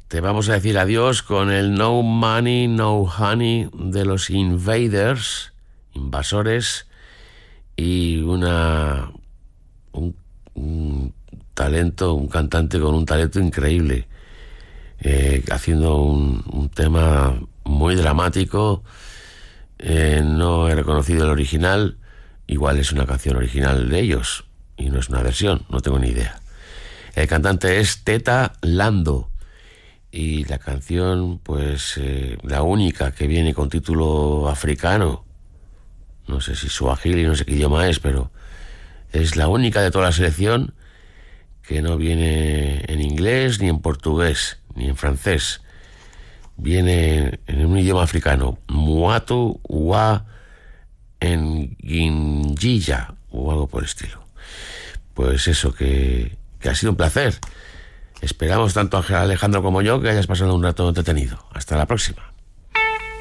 te vamos a decir adiós con el No Money, No Honey de los Invaders, invasores, y un talento, un cantante con un talento increíble, haciendo un tema muy dramático. No he reconocido el original, igual es una canción original de ellos y no es una versión, no tengo ni idea. El cantante es Teta Lando y la canción, pues la única que viene con título africano, no sé si suajili, no sé qué idioma es, pero es la única de toda la selección que no viene en inglés, ni en portugués, ni en francés. Viene en un idioma africano, Muatu Wa Nguinjija, o algo por el estilo. Pues eso, que ha sido un placer. Esperamos tanto a Alejandro como yo que hayas pasado un rato entretenido. Hasta la próxima.